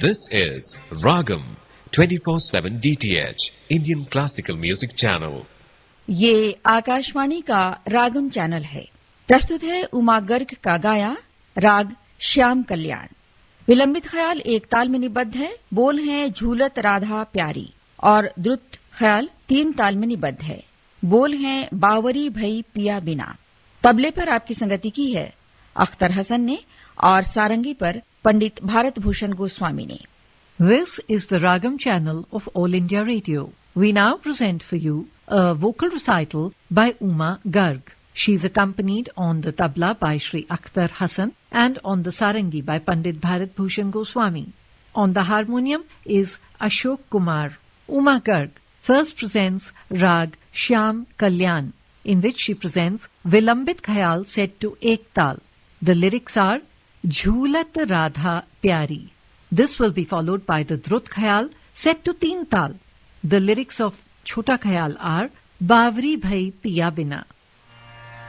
This is Ragam 24/7 DTH Indian Classical Music Channel. ये आकाशवाणी का रागम channel है। प्रस्तुत है उमा गर्ग का गाया राग श्याम कल्याण। विलंबित ख्याल एक ताल में निबद्ध है। बोल हैं झूलत राधा प्यारी और द्रुत ख्याल 3 ताल में निबद्ध है। बोल हैं बावरी भई पिया बिना। तबले पर आपकी संगति की है अख्तर हसन ने और सारंगी पर पंडित भारत भूषण गोस्वामी ने। This is the Ragam channel of All India Radio. We now present for you a vocal recital by Uma Garg. She is accompanied on the tabla by Shri Akhtar Hassan and on the sarangi by Pandit Bharat Bhushan Goswami. On the harmonium is Ashok Kumar. Uma Garg first presents Rag Shyam Kalyan, in which she presents Vilambit Khayal set to Ek Tal. The lyrics are Jhulat Radha Pyari. This will be followed by the Drut Khayal set to 3 Tal. The lyrics of Chota Khayal are Bawri Bhai Piya Bina.